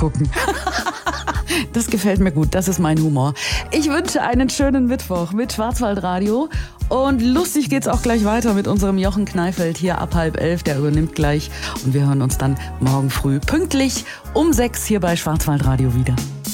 gucken. Das gefällt mir gut, das ist mein Humor. Ich wünsche einen schönen Mittwoch mit Schwarzwaldradio. Und lustig geht's auch gleich weiter mit unserem Jochen Kneifeld hier ab 10:30. Der übernimmt gleich. Und wir hören uns dann morgen früh pünktlich um 6 hier bei Schwarzwaldradio wieder.